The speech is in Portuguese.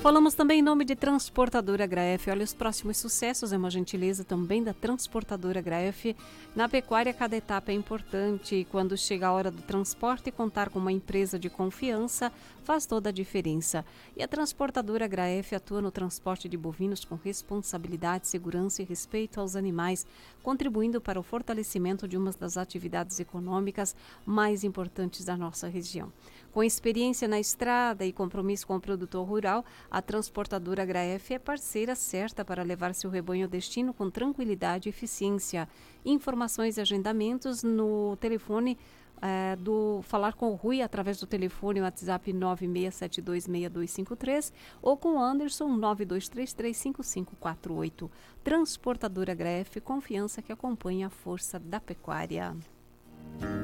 Falamos também em nome de Transportadora Graef. Olha, os próximos sucessos é uma gentileza também da Transportadora Graef. Na pecuária, cada etapa é importante e quando chega a hora do transporte, contar com uma empresa de confiança faz toda a diferença. E a Transportadora Graef atua no transporte de bovinos com responsabilidade, segurança e respeito aos animais, contribuindo para o fortalecimento de uma das atividades econômicas mais importantes da nossa região. Com experiência na estrada e compromisso com o produtor rural, a Transportadora Graef é parceira certa para levar seu rebanho ao destino com tranquilidade e eficiência. Informações e agendamentos no telefone falar com o Rui através do telefone WhatsApp 96726253 ou com o Anderson 92335548. Transportadora Graef, confiança que acompanha a força da pecuária.